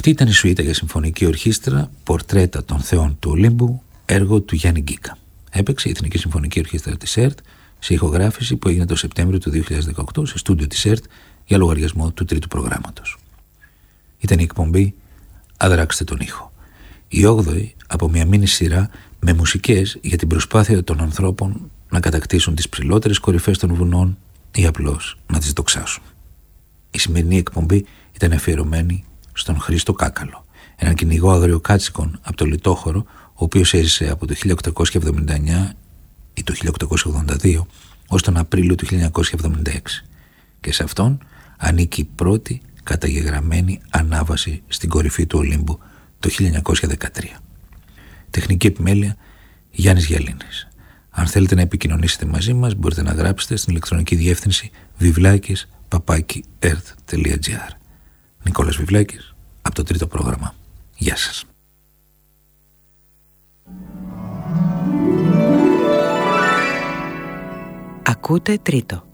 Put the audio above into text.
Αυτή ήταν η σουίτα για συμφωνική ορχήστρα «Πορτρέτα των Θεών του Ολύμπου», έργο του Γιάννη Γκίκα. Έπαιξε η Εθνική Συμφωνική Ορχήστρα της ΕΡΤ σε ηχογράφηση που έγινε το Σεπτέμβριο του 2018 σε στούντιο της ΕΡΤ για λογαριασμό του τρίτου προγράμματος. Ήταν η εκπομπή «Αδράξτε τον ήχο». Η 8η από μια μίνι σειρά με μουσικές για την προσπάθεια των ανθρώπων να κατακτήσουν τις ψηλότερες κορυφές των βουνών ή απλώς να τις δοξάσουν. Η σημερινή εκπομπή ήταν αφιερωμένη στον Χρήστο Κάκαλο, έναν κυνηγό αγριοκάτσικων από το Λιτόχωρο, ο οποίος έζησε από το 1879 ή το 1882 ως τον Απρίλιο του 1976 και σε αυτόν ανήκει η πρώτη καταγεγραμμένη ανάβαση στην κορυφή του Ολύμπου το 1913. Τεχνική επιμέλεια Γιάννης Γιαλίνης. Αν θέλετε να επικοινωνήσετε μαζί μας μπορείτε να γράψετε στην ηλεκτρονική διεύθυνση vivlakis@ert.gr. Νικόλας Βιβλάκης από το τρίτο πρόγραμμα. Γεια σας. Ακούτε τρίτο.